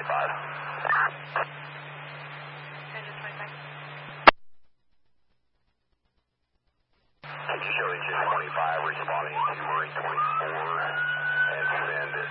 25. Engine 25. Can you show engine 25 responding to Marine 24 and send